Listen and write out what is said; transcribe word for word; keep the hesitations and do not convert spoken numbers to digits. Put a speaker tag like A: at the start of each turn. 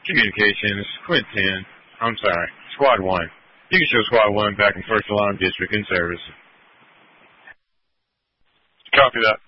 A: Communications, Quintin. I'm sorry, Squad one. You can show Squad one back in First Alarm District in service.
B: Copy that.